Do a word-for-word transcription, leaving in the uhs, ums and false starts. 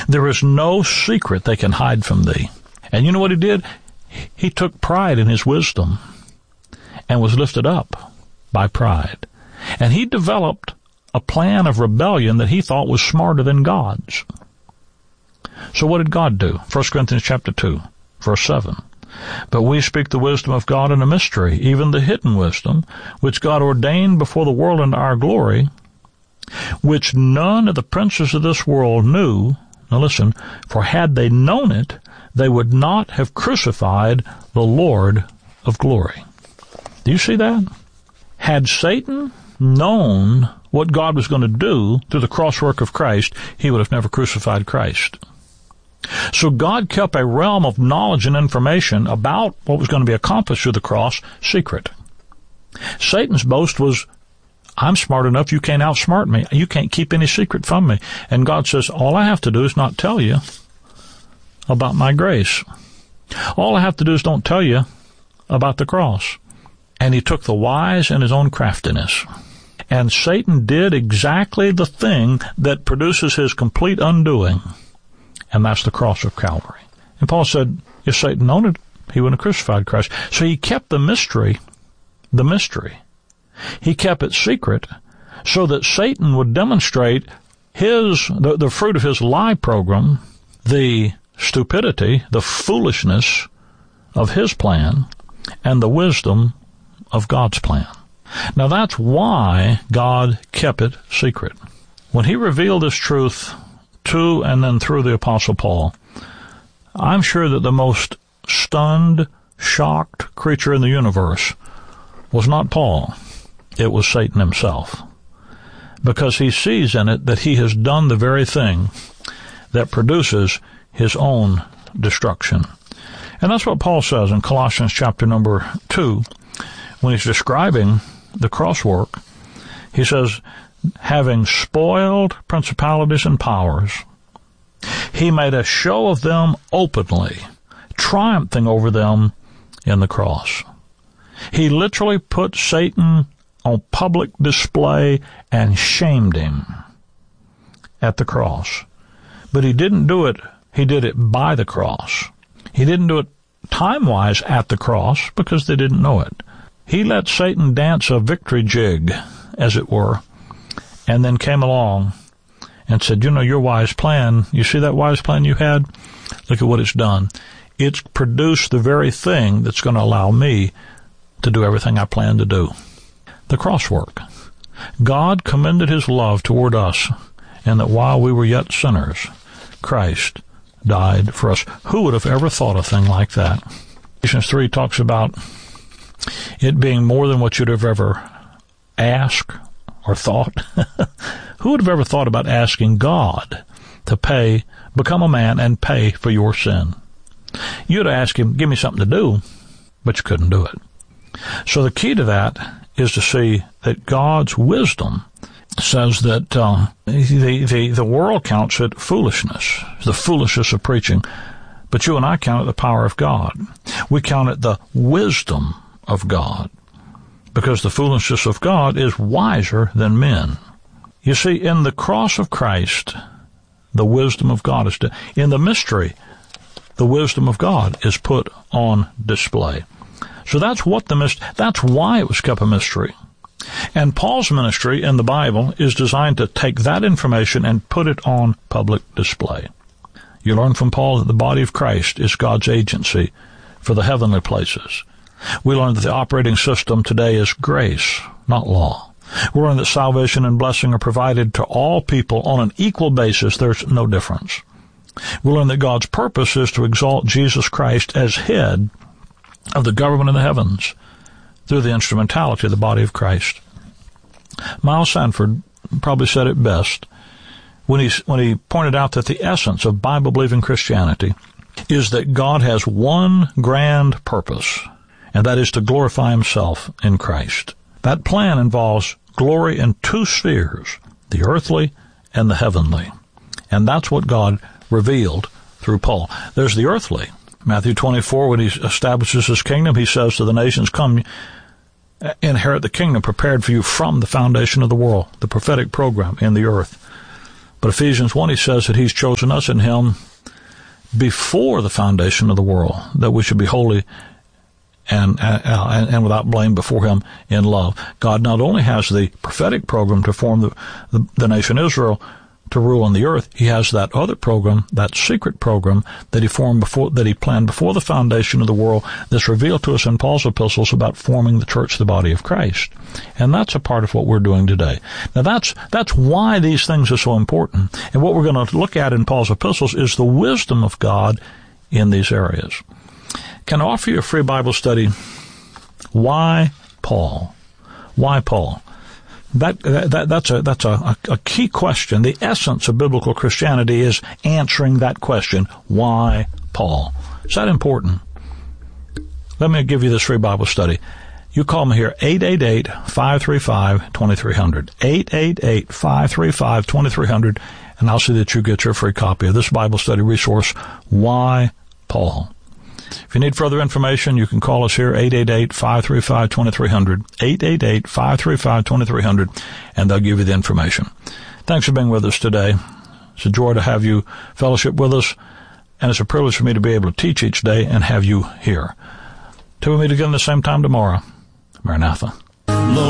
There is no secret they can hide from thee. And you know what he did? He took pride in his wisdom and was lifted up by pride. And he developed a plan of rebellion that he thought was smarter than God's. So what did God do? First Corinthians chapter two, verse seven. But we speak the wisdom of God in a mystery, even the hidden wisdom, which God ordained before the world unto our glory, which none of the princes of this world knew. Now listen, for had they known it, they would not have crucified the Lord of glory. Do you see that? Had Satan known what God was going to do through the cross work of Christ, he would have never crucified Christ. So God kept a realm of knowledge and information about what was going to be accomplished through the cross secret. Satan's boast was, I'm smart enough, you can't outsmart me. You can't keep any secret from me. And God says, all I have to do is not tell you about my grace. All I have to do is don't tell you about the cross. And he took the wise in his own craftiness. And Satan did exactly the thing that produces his complete undoing. And that's the cross of Calvary. And Paul said, if Satan known it, he wouldn't have crucified Christ. So he kept the mystery, the mystery. He kept it secret so that Satan would demonstrate his, the, the fruit of his lie program, the stupidity, the foolishness of his plan, and the wisdom of God's plan. Now that's why God kept it secret. When he revealed this truth to and then through the Apostle Paul, I'm sure that the most stunned, shocked creature in the universe was not Paul. It was Satan himself. Because he sees in it that he has done the very thing that produces his own destruction. And that's what Paul says in Colossians chapter number two, when he's describing the cross work. He says, having spoiled principalities and powers, he made a show of them openly, triumphing over them in the cross. He literally put Satan on public display and shamed him at the cross. But he didn't do it, he did it by the cross. He didn't do it time-wise at the cross because they didn't know it. He let Satan dance a victory jig, as it were, and then came along and said, you know, your wise plan, you see that wise plan you had? Look at what it's done. It's produced the very thing that's going to allow me to do everything I plan to do. The cross work. God commended his love toward us, and that while we were yet sinners, Christ died for us. Who would have ever thought a thing like that? Ephesians three talks about it being more than what you'd have ever asked or thought. Who would have ever thought about asking God to pay, become a man and pay for your sin? You'd ask him, give me something to do, but you couldn't do it. So the key to that is to see that God's wisdom says that uh, the, the, the world counts it foolishness, the foolishness of preaching, but you and I count it the power of God. We count it the wisdom of God, because the foolishness of God is wiser than men. You see, in the cross of Christ, the wisdom of God is, in the mystery, the wisdom of God is put on display. So that's what the mystery, that's why it was kept a mystery. And Paul's ministry in the Bible is designed to take that information and put it on public display. You learn from Paul that the body of Christ is God's agency for the heavenly places. We learn that the operating system today is grace, not law. We learn that salvation and blessing are provided to all people on an equal basis. There's no difference. We learn that God's purpose is to exalt Jesus Christ as head of the government of the heavens through the instrumentality of the body of Christ. Miles Sanford probably said it best when he, when he pointed out that the essence of Bible-believing Christianity is that God has one grand purpose, and that is to glorify himself in Christ. That plan involves glory in two spheres, the earthly and the heavenly. And that's what God revealed through Paul. There's the earthly. Matthew twenty-four, when he establishes his kingdom, he says to the nations, come, inherit the kingdom prepared for you from the foundation of the world, the prophetic program in the earth. But Ephesians one, he says that he's chosen us in him before the foundation of the world, that we should be holy and, and, and without blame before him in love. God not only has the prophetic program to form the, the, the nation Israel to rule on the earth, he has that other program, that secret program that he formed before, that he planned before the foundation of the world, that's revealed to us in Paul's epistles about forming the church, the body of Christ. And that's a part of what we're doing today. Now that's, that's why these things are so important. And what we're going to look at in Paul's epistles is the wisdom of God in these areas. Can I offer you a free Bible study? Why Paul? Why Paul? That, that that's a that's a, a key question. The essence of biblical Christianity is answering that question. Why Paul? Is that important? Let me give you this free Bible study. You call me here, eight eight eight, five three five, two three zero zero, eight eight eight, five three five, two three zero zero, and I'll see that you get your free copy of this Bible study resource, Why Paul? If you need further information, you can call us here, eight eight eight, five three five, two three zero zero, eight eight eight, five three five, two three zero zero, and they'll give you the information. Thanks for being with us today. It's a joy to have you fellowship with us, and it's a privilege for me to be able to teach each day and have you here. Till we meet again the same time tomorrow. Maranatha.